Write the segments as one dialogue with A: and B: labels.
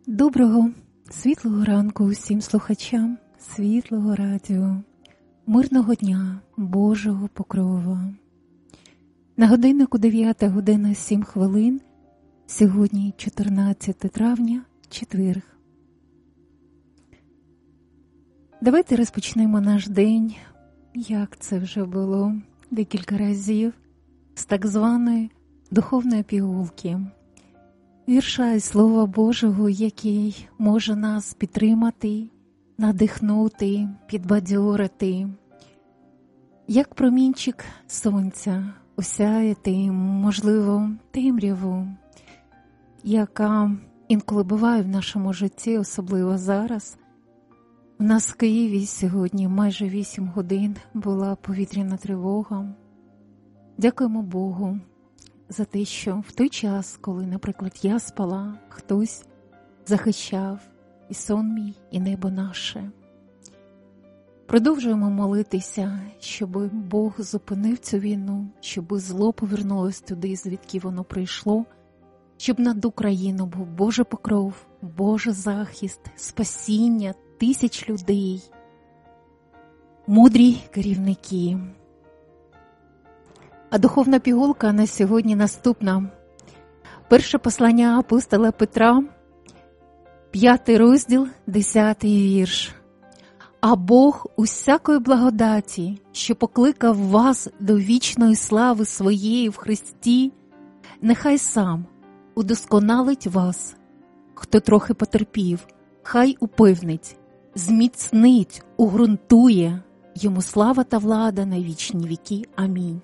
A: Доброго, світлого ранку усім слухачам Світлого радіо, мирного дня, Божого покрова. На годиннику 9 година 7 хвилин, сьогодні 14 травня, четверг. Давайте розпочнемо наш день, як це вже було декілька разів, з так званої духовної пігулки. Вірша із Слова Божого, який може нас підтримати, надихнути, підбадьорити. Як промінчик сонця осяяти, можливо, темряву, яка інколи буває в нашому житті, особливо зараз. У нас в Києві сьогодні майже 8 годин була повітряна тривога. Дякуємо Богу за те, що в той час, коли, наприклад, я спала, хтось захищав і сон мій, і небо наше. Продовжуємо молитися, щоб Бог зупинив цю війну, щоб зло повернулось туди, звідки воно прийшло, щоб над Україною був Божий покров, Божий захист, спасіння тисяч людей, мудрі керівники. А духовна пігулка на сьогодні наступна. Перше послання апостола Петра, 5 розділ, 10 вірш. «А Бог усякої благодаті, що покликав вас до вічної слави своєї в Христі, нехай сам удосконалить вас, хто трохи потерпів, хай упевнить, зміцнить, уґрунтує, йому слава та влада на вічні віки. Амінь».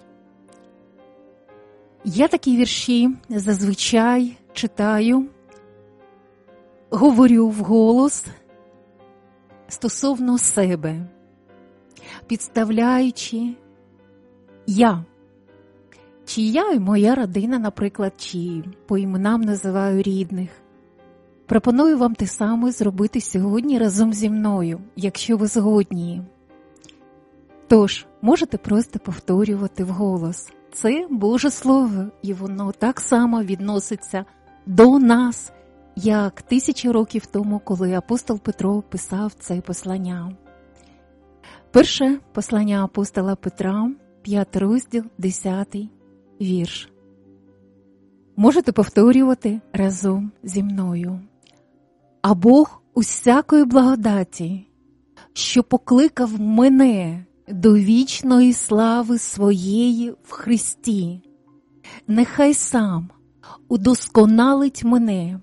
A: Я такі вірші зазвичай читаю, говорю вголос стосовно себе, підставляючи я. Чи я і моя родина, наприклад, чи по іменам називаю рідних. Пропоную вам те саме зробити сьогодні разом зі мною, якщо ви згодні. Тож, можете просто повторювати вголос. Це Боже Слово, і воно так само відноситься до нас, як 1000 років тому, коли апостол Петро писав це послання. Перше послання апостола Петра, 5 розділ, 10 вірш. Можете повторювати разом зі мною. «А Бог усякої благодаті, що покликав мене до вічної слави своєї в Христі, нехай сам удосконалить мене».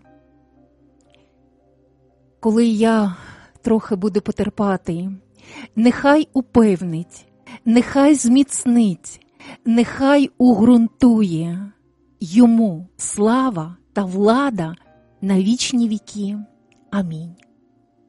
A: Коли я трохи буду потерпати, нехай упевнить, нехай зміцнить, нехай уґрунтує, йому слава та влада на вічні віки. Амінь.